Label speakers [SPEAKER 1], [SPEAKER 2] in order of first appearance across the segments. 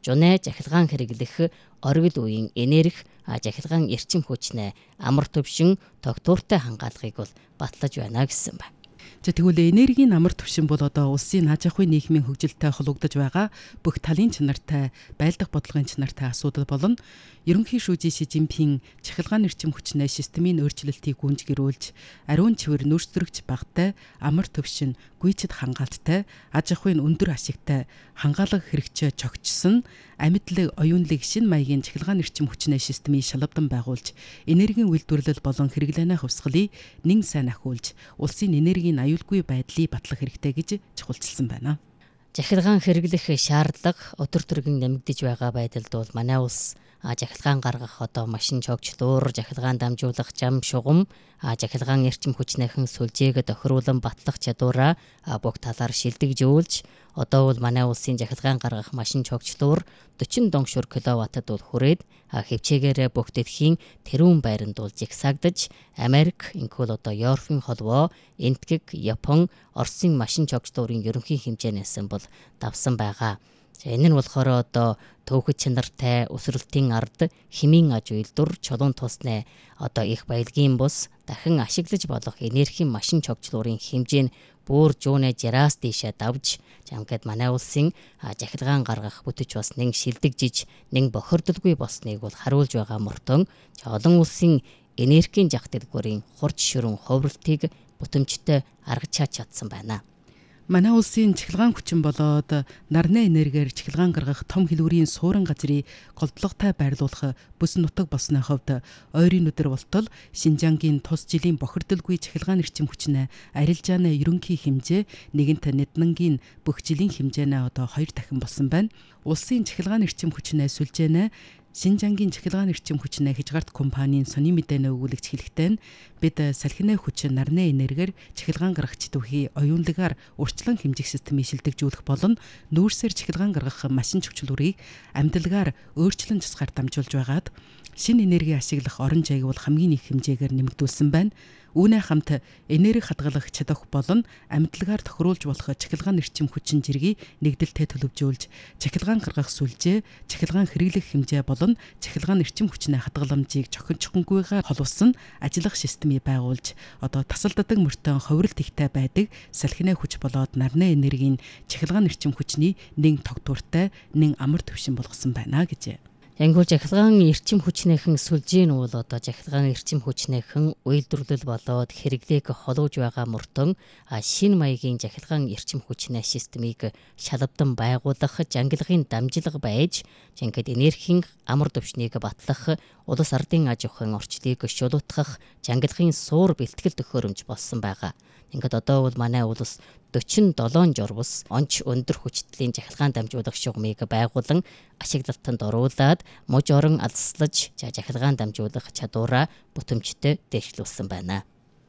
[SPEAKER 1] жунэ захилгаан хэрэглэх оргил үеийн энерги захилгаан эрчим хүчнээ амар төвшин тогтвортой хангаалгыг бол батлаж байна гэсэн байна.
[SPEAKER 2] За тэгвэл энергийн амар түвшин бол одоо улсын аж ахуйн нийгмийн хөгжилтэй холбогдож байгаа бүх талын чанартай, байлдах бодлогын чанартай асуудал болно. Ерөнхий шүүжийн Ши Жинпин захилгаан эрчим хүчнээ системийн өөрчлөлтийг гүнж гэрүүлж, ариун цэвэр нөөцлөгч багтай, амар түвшин, гүйцэд хангаалттай, аж ахуйн өндөр ашигтай, хангаалга хэрэгчээ чогчсон, амьдлаг, оюунлаг шинэ маягийн захилгаан эрчим хүчнээ системийг шалгамдан байгуулж, энергийн үйлдвэрлэл болон хэрэглээний хувьсгалыг нэн сайн ахиулж, улсын энергийн аюулгүй байдлыг батлах хэрэгтэй гэж чухалчилсан байна.
[SPEAKER 1] Захилгаан хэрэглэх шаардлага өдөр төргөн нэмэгдэж байгаа байдалд бол манай улс захилгаан гаргах машин чогчлуур, захилгаан дамжуулах зам шугам, захилгаан эрчим хүчнийхэн сүлжээг тохируулан батлах чадвараа бүх талаар шилдэгжүүлж, одоо бол манай улсын захилгаан гаргах машин чогчлуур 40 донгшуур киловаттад бол хүрээд хөвчээгээрээ бүх дэлхийн тэрүүн байранд бол жигсаагдаж, Америк, инкул Европын холбоо, Энтгэг, Япон, Оросын машин чогчлуурын ерөнхий хэмжээнээс бол давсан байгаа. Энэ нь болохоор төөхөд чанартай өсрөлтийн ард хэмийн аж үйлдвэр, чулуун тусны их баялагын бус дахин ашиглаж болох энергийн машин чогчлуурын хэмжээ нь бүр жуунэ жираас дээшээ давж, ингээд манай улсын захилгаан гаргах бүтэж бас нэг шилдэгжиж, нэг бохирдолгүй болсныг бол харуулж байгаа мөртөн олон улсын энергийн зах дэлгүүрийн хурц ширүүн хувиралтыг бүтэмжтэй аргаж чадсан байна.
[SPEAKER 2] Манай улсын захилгаан хүчин болоод нарны энергиэр захилгаан гаргах том хэлбэрийн суурин газрыг голдлоготой байрлуулах бүс нутаг болсны хувьд ойрын өдөр болтол Шинжангийн тус жилийн бохирдолгүй захилгаан эрчим хүчнээ арилжааны ерөнхий хэмжээ нэгэнт Ниднангийн бүх жилийн хэмжээнээ 2 дахин болсон байна. Улсын захилгаан эрчим хүчнээ сүлжээнэ Шинжангийн захилгаан эрчим хүчнээ хязгаарт компанийн сони мэдээлэл өгүүлэгч хэлэхдээ бид салхины хүч нарны энергиэр захилгаан гаргагч төвхий оюунлагаар урьдчилан хэмжих системийг шилдэгжүүлэх болон нүүрсээр захилгаан гаргах машин чөкчлөрийг амьдлагаар өөрчлөн тусгаар дамжуулж байгаад шинэ энерги ашиглах орон зайг бол хамгийн их хэмжээгээр нэмэгдүүлсэн байна. Үүнээ хамт энерги хадгалах чадах болон амьдлагаар тохируулж болох захилгаан эрчим хүчин зэргийг нэгдэлтэй төлөвжүүлж, захилгаан гаргах сүлжээ, захилгаан хэрэглэх хэмжээ болон захилгаан эрчим хүчний хадгаламжийг чухамгүйгээр холбосон ажиллах системийг байгуулж, тасалддаг мөртөө ховролт ихтэй байдаг салхины хүч болоод нарны энергийн захилгаан эрчим хүчний нэг тогтвортой, нэг амар түвшин болгосон байна гэж.
[SPEAKER 1] Янгуул захилгаан эрчим хүчнийхэн сүлжээ нь бол захилгаан эрчим хүчнийхэн үйлдвэрлэл болоод хэрэглээг холууж байгаа мөртөн шинэ маягийн захилгаан эрчим хүчний системийг шалгамдан байгуулах жангилгын дамжлага байж, ингээд энергийн амар түвшнийг батлах, улс ардын аж ахуйн орчлыг шулуутгах жангилгын суур бэлтгэл төхөөрөмж болсон байгаа. Ингээд одоо бол манай улс 47 журвас онц өндөр хүчтэлийн захилгаан дамжуулах шугамыг байгуулан ашиглалтанд оруулаад муж орон алслаж захилгаан дамжуулах чадвараа бүтэмжтэй дэвшлүүлсэн байна.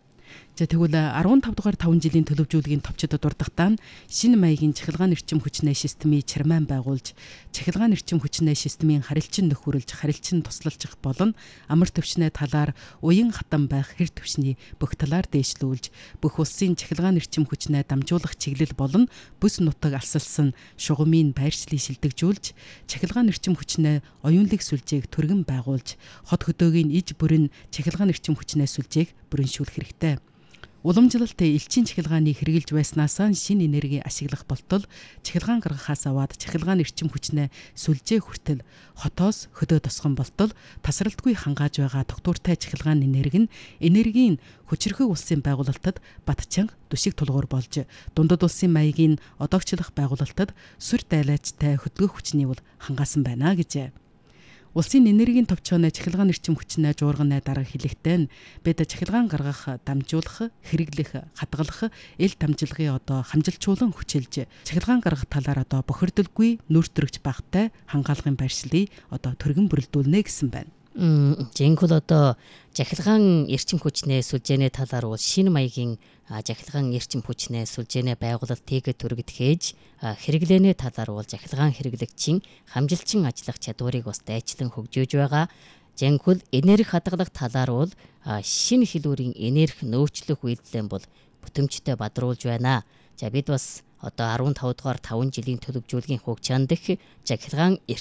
[SPEAKER 2] За тэгвэл 15 дугаар 5 жилийн төлөвжүүлгийн товчдод дурдахтаа шинэ маягийн захилгаан эрчим хүчний системийг чармаан байгуулж, захилгаан эрчим хүчний системийн харилцан нөхөрлөж, харилцан туслалцах болон амар түвшний талаар уян хатан байх хэр түвшний бүх талаар дээшлүүлж, бүх улсын захилгаан эрчим хүчний дамжуулах чиглэл болон бүс нутаг алсалсан шугамын байршлыг шилдэгжүүлж, захилгаан эрчим хүчний оюунлаг сүлжээг түргэн байгуулж, хот хөдөөгийн иж бүрэн захилгаан эрчим хүчний сүлжээг бүрэншүүлэх хэрэгтэй. Уламжлалт элчин захилгааныг хэрэгжилж байснаас шинэ энерги ашиглах болтол захилгаан гаргахаас аваад захилгаан эрчим хүчнээ сүлжээ хүртэл хотоос хөдөө тосгон болтол тасралтгүй хангааж байгаа тогтвортой захилгаан энерги нь энергийн хүчирхэг улсын байгуулалтад батчанга дүшиг тулгуур болж, дундад улсын маягийн одоогчлох байгуулалтад сүр дайлаачтай хөдөлгөх хүчний бол хангаасан байна гэж. Улсын энергийн товчооны захилгаан эрчим хүчнээ жуурганы дарга хэлэхдээ бид захилгаан гаргах, дамжуулах, хэрэглэх, хадгалах эл дамжлагын хамжилчуулан хүчилж, захилгаан гаргах талаар бохирдолгүй нүүрсдөрөгч багтай хангаалгын байршлыг түргэн бүрэлдүүлнэ гэсэн байна.
[SPEAKER 1] Жинхэнэ захилгаан эрчим хүчний сүлжээний талаар бол шинэ маягийн захилгаан эрчим хүчний сүлжээний байгуулалтыг түргэтгэж, хэрэглээний талаар бол захилгаан хэрэглэгчийн хамжилчин ажиллах чадварыг бас дайчлан хөгжөөж байгаа. Жинхэнэ энерги хадгалах талаар бол шинэ хэлбэрийн энерги нөөцлөх үйлдэл бол бүтэмжтэй бадруулж байна. За бид бас 15 дугаар 5 жилийн төлөвжүүлгийн хугацаанд захилгаан